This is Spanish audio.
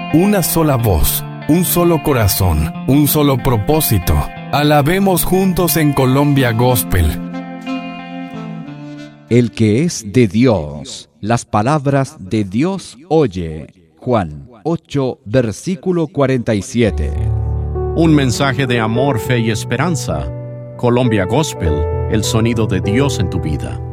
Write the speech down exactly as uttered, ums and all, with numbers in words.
una sola voz, un solo corazón, un solo propósito. Alabemos juntos en Colombia Gospel. El que es de Dios, las palabras de Dios oye. Juan ocho, versículo cuarenta y siete. Un mensaje de amor, fe y esperanza. Colombia Gospel, el sonido de Dios en tu vida.